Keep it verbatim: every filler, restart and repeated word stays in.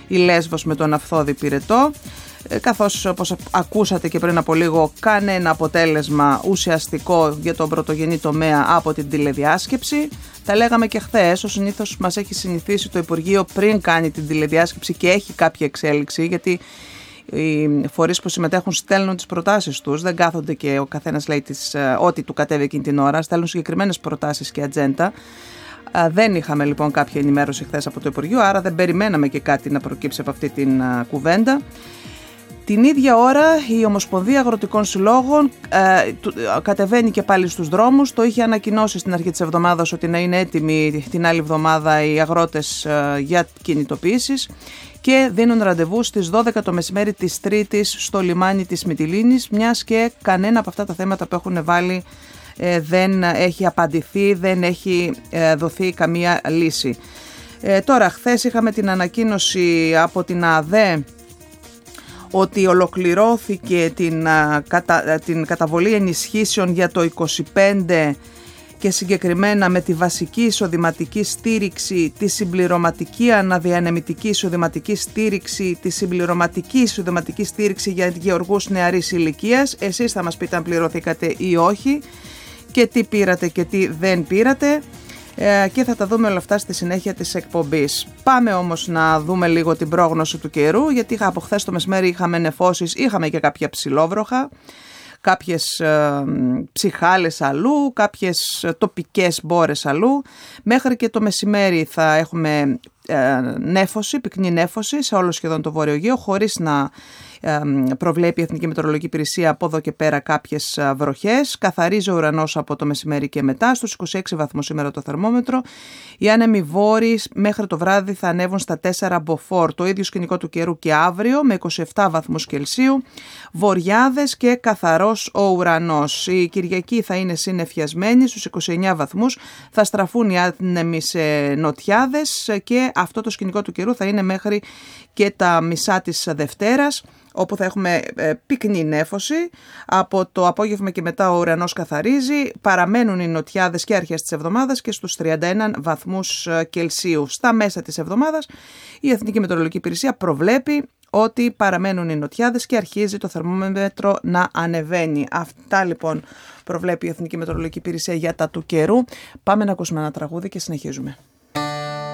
η Λέσβος με τον Αυθόδη Πυρετό, καθώς όπως ακούσατε και πριν από λίγο, κανένα αποτέλεσμα ουσιαστικό για τον πρωτογενή τομέα από την τηλεδιάσκεψη. Τα λέγαμε και χθες, ως συνήθως μας έχει συνηθίσει το Υπουργείο πριν κάνει την τηλεδιάσκεψη και έχει κάποια εξέλιξη, γιατί οι φορείς που συμμετέχουν στέλνουν τις προτάσεις τους, δεν κάθονται και ο καθένας λέει τις, ό,τι του κατέβει εκείνη την ώρα, στέλνουν συγκεκριμένες προτάσεις και ατζέντα. Δεν είχαμε λοιπόν κάποια ενημέρωση χθες από το Υπουργείο, άρα δεν περιμέναμε και κάτι να προκύψει από αυτή την κουβέντα. Την ίδια ώρα η Ομοσπονδία Αγροτικών Συλλόγων ε, κατεβαίνει και πάλι στους δρόμους. Το είχε ανακοινώσει στην αρχή της εβδομάδας ότι να είναι έτοιμοι την άλλη εβδομάδα οι αγρότες ε, για κινητοποιήσεις και δίνουν ραντεβού στις δώδεκα το μεσημέρι της Τρίτης στο λιμάνι της Μυτιλήνης, μιας και κανένα από αυτά τα θέματα που έχουν βάλει ε, δεν έχει απαντηθεί, δεν έχει ε, δοθεί καμία λύση. Ε, τώρα, χθες είχαμε την ανακοίνωση από την ΑΔΕ ότι ολοκληρώθηκε την, κατα, την καταβολή ενισχύσεων για το είκοσι πέντε και συγκεκριμένα με τη βασική εισοδηματική στήριξη, τη συμπληρωματική αναδιανεμητική εισοδηματική στήριξη, τη συμπληρωματική εισοδηματική στήριξη για γεωργούς νεαρής ηλικίας. Εσείς θα μας πείτε αν πληρωθήκατε ή όχι και τι πήρατε και τι δεν πήρατε. Και θα τα δούμε όλα αυτά στη συνέχεια της εκπομπής. Πάμε όμως να δούμε λίγο την πρόγνωση του καιρού, γιατί από χθες το μεσημέρι είχαμε νεφώσεις, είχαμε και κάποια ψηλόβροχα, κάποιες ε, ψυχάλες αλλού, κάποιες τοπικές μπόρες αλλού. Μέχρι και το μεσημέρι θα έχουμε ε, νέφωση, πυκνή νέφωση σε όλο σχεδόν το Βόρειο Αιγαίο, χωρίς να ε, προβλέπει η Εθνική Μετεωρολογική Υπηρεσία από εδώ και πέρα κάποιες βροχές. Καθαρίζει ο ουρανός από το μεσημέρι και μετά, στους είκοσι έξι βαθμούς σήμερα το θερμόμετρο. Οι άνεμοι βόρειοι μέχρι το βράδυ θα ανέβουν στα τέσσερα μποφόρ. Το ίδιο σκηνικό του καιρού και αύριο με είκοσι επτά βαθμούς Κελσίου. Βοριάδες και καθαρός ο ουρανός. Η Κυριακή θα είναι συννεφιασμένη στους είκοσι εννέα βαθμούς. Θα στραφούν οι άνεμοι σε νοτιάδες και αυτό το σκηνικό του καιρού θα είναι μέχρι και τα μισά της Δευτέρας, όπου θα έχουμε ε, πυκνή νέφωση. Από το απόγευμα και μετά ο ουρανός καθαρίζει, παραμένουν οι νοτιάδες και αρχές της εβδομάδας και στους τριάντα ένα βαθμούς Κελσίου. Στα μέσα της εβδομάδας η Εθνική Μετεωρολογική Υπηρεσία προβλέπει ότι παραμένουν οι νοτιάδες και αρχίζει το θερμόμετρο να ανεβαίνει. Αυτά λοιπόν προβλέπει η Εθνική Μετεωρολογική Υπηρεσία για τα του καιρού. Πάμε να ακούσουμε ένα τραγούδι και συνεχίζουμε.